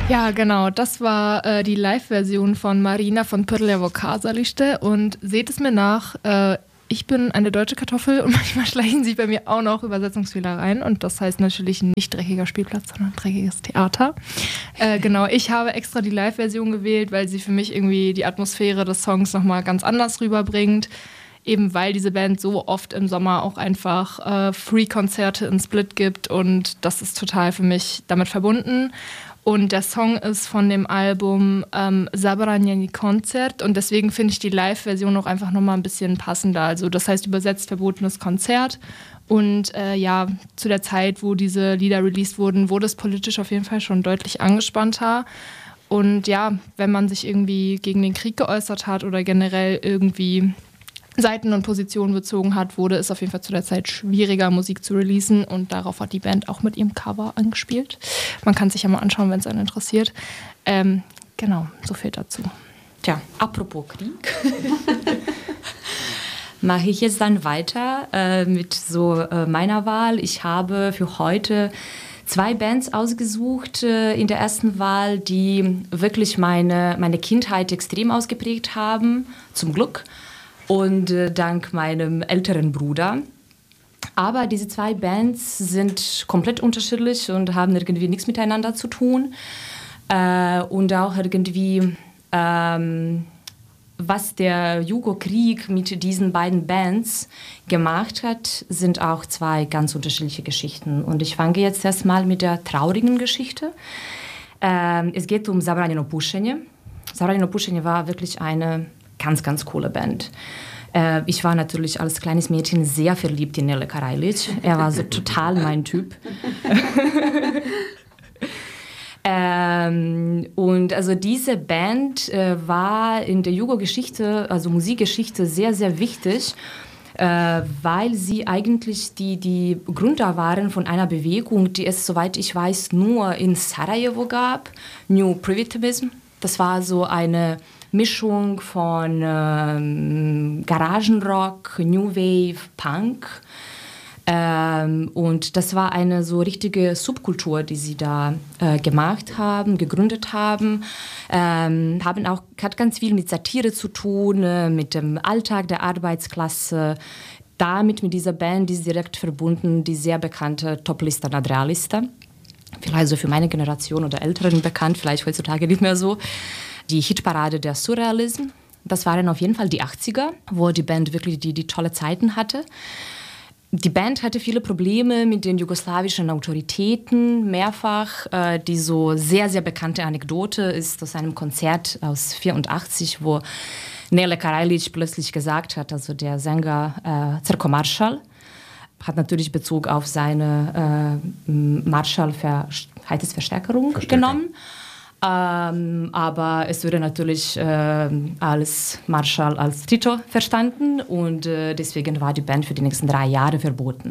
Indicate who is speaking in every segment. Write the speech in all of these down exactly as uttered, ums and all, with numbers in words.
Speaker 1: Ja, genau. Das war äh, die Live-Version von Marina von Prljevo Kazalište. Und seht es mir nach, äh, ich bin eine deutsche Kartoffel und manchmal schleichen sich bei mir auch noch Übersetzungsfehler rein. Und das heißt natürlich nicht dreckiger Spielplatz, sondern dreckiges Theater. Äh, genau, ich habe extra die Live-Version gewählt, weil sie für mich irgendwie die Atmosphäre des Songs nochmal ganz anders rüberbringt. Eben weil diese Band so oft im Sommer auch einfach äh, Free-Konzerte in Split gibt. Und das ist total für mich damit verbunden. Und der Song ist von dem Album ähm, Zabranjeni Koncert und deswegen finde ich die Live-Version auch einfach nochmal ein bisschen passender. Also das heißt übersetzt verbotenes Konzert. Und äh, ja, zu der Zeit, wo diese Lieder released wurden, wurde es politisch auf jeden Fall schon deutlich angespannter. Und ja, wenn man sich irgendwie gegen den Krieg geäußert hat oder generell irgendwie Seiten und Positionen bezogen hat, wurde es auf jeden Fall zu der Zeit schwieriger, Musik zu releasen. Und darauf hat die Band auch mit ihrem Cover angespielt. Man kann sich ja mal anschauen, wenn es einen interessiert. Ähm, genau, so viel dazu.
Speaker 2: Tja, apropos Krieg, mache ich jetzt dann weiter äh, mit so äh, meiner Wahl. Ich habe für heute zwei Bands ausgesucht äh, in der ersten Wahl, die wirklich meine, meine Kindheit extrem ausgeprägt haben, zum Glück. Und äh, dank meinem älteren Bruder. Aber diese zwei Bands sind komplett unterschiedlich und haben irgendwie nichts miteinander zu tun. Äh, und auch irgendwie, ähm, was der Jugo-Krieg mit diesen beiden Bands gemacht hat, sind auch zwei ganz unterschiedliche Geschichten. Und ich fange jetzt erstmal mit der traurigen Geschichte. Äh, es geht um Zabranjeno Pušenje. Zabranjeno Pušenje war wirklich eine ganz, ganz coole Band. Äh, ich war natürlich als kleines Mädchen sehr verliebt in Nele Karajlić. Er war so total mein Typ. ähm, und also diese Band äh, war in der Jugo-Geschichte, also Musikgeschichte, sehr, sehr wichtig, äh, weil sie eigentlich die, die Gründer waren von einer Bewegung, die es, soweit ich weiß, nur in Sarajevo gab, New Primitivism. Das war so eine Mischung von ähm, Garagenrock, New Wave, Punk. Ähm, und das war eine so richtige Subkultur, die sie da äh, gemacht haben, gegründet haben. Ähm, haben auch, hat ganz viel mit Satire zu tun, äh, mit dem Alltag der Arbeitsklasse. Damit, mit dieser Band, ist direkt verbunden die sehr bekannte Toplista Nadrealista. Vielleicht so für meine Generation oder Älteren bekannt, vielleicht heutzutage nicht mehr so. Die Hitparade der Surrealism. Das waren auf jeden Fall die achtziger, wo die Band wirklich die, die tolle Zeiten hatte. Die Band hatte viele Probleme mit den jugoslawischen Autoritäten, mehrfach. Äh, die so sehr, sehr bekannte Anekdote ist aus einem Konzert aus vierundachtzig, wo Nele Karajlić plötzlich gesagt hat, also der Sänger äh, Crko Maršal, hat natürlich Bezug auf seine äh, Marschall-Verstärkerung genommen. Ähm, aber es wurde natürlich äh, als Marschall als Tito verstanden und äh, deswegen war die Band für die nächsten drei Jahre verboten.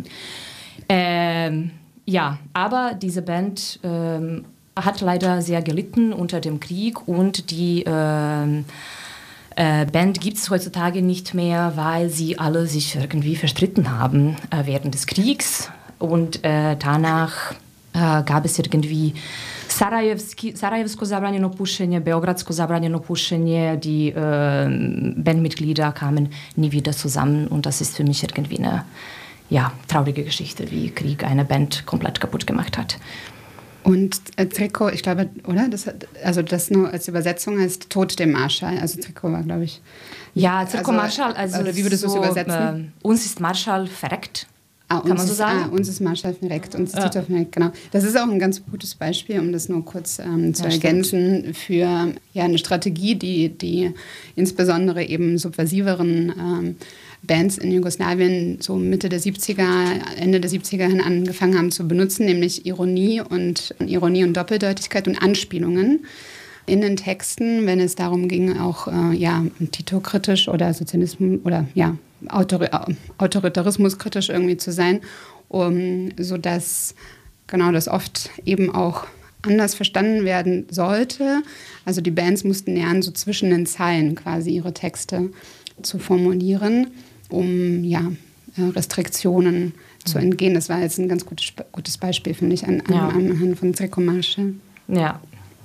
Speaker 2: Ähm, ja, aber diese Band äh, hat leider sehr gelitten unter dem Krieg und die äh, äh, Band gibt es heutzutage nicht mehr, weil sie alle sich irgendwie verstritten haben äh, während des Kriegs und äh, danach äh, gab es irgendwie Sarajevsko zabranjeno pušenje, Beogradsko zabranjeno pušenje, die äh, Bandmitglieder kamen nie wieder zusammen und das ist für mich irgendwie eine ja, traurige Geschichte, wie Krieg eine Band komplett kaputt gemacht hat.
Speaker 3: Und äh, Crko, ich glaube, oder? Das hat, also das nur als Übersetzung heißt Tod dem Marschall. Also Crko war, glaube ich...
Speaker 2: Ja, Crko
Speaker 3: also,
Speaker 2: Maršal, also...
Speaker 3: Oder wie würdest du es
Speaker 2: so,
Speaker 3: übersetzen?
Speaker 2: Äh, uns ist Marschall verreckt.
Speaker 3: Ah,
Speaker 2: Kann man so
Speaker 3: ist,
Speaker 2: sagen?
Speaker 3: Ah, uns ist Marschall verreckt, uns ist
Speaker 2: ja.
Speaker 3: Tito verreckt, genau. Das ist auch ein ganz gutes Beispiel, um das nur kurz ähm, zu
Speaker 2: ja,
Speaker 3: ergänzen,
Speaker 2: stimmt.
Speaker 3: für ja, eine Strategie, die, die insbesondere eben subversiveren ähm, Bands in Jugoslawien so Mitte der siebziger, Ende der siebziger hin angefangen haben zu benutzen, nämlich Ironie und Ironie und Doppeldeutigkeit und Anspielungen in den Texten, wenn es darum ging, auch äh, ja, Tito-kritisch oder Sozialismus oder ja, Autori- Autoritarismus kritisch irgendwie zu sein, um, sodass genau das oft eben auch anders verstanden werden sollte. Also die Bands mussten lernen, so zwischen den Zeilen quasi ihre Texte zu formulieren, um ja, Restriktionen mhm. zu entgehen. Das war jetzt ein ganz gutes, gutes Beispiel, finde ich, an, an, ja. anhand von Crko Maršal.
Speaker 2: Ja.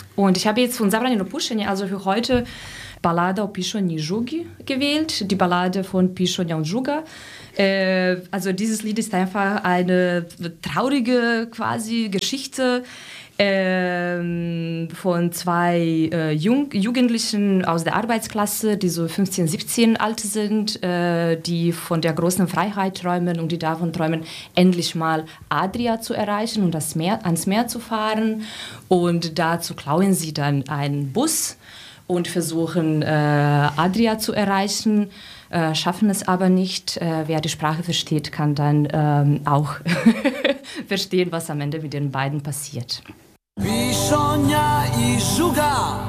Speaker 2: Und ich habe jetzt von Zabranjeno Pušenje, also für heute, Ballada o Pišonji Žugi gewählt, die Ballade von Pišonja und Žuga. Äh, also dieses Lied ist einfach eine traurige quasi Geschichte äh, von zwei äh, Jung Jugendlichen aus der Arbeitsklasse, die so fünfzehn, siebzehn alt sind, äh, die von der großen Freiheit träumen und die davon träumen, endlich mal Adria zu erreichen und das Meer, ans Meer zu fahren. Und dazu klauen sie dann einen Bus und versuchen, äh, Adria zu erreichen, äh, schaffen es aber nicht. Äh, wer die Sprache versteht, kann dann ähm, auch verstehen, was am Ende mit den beiden passiert.
Speaker 4: Pišonja I Žuga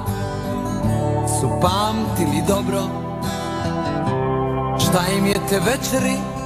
Speaker 4: su pamtili dobro šta im je te večeri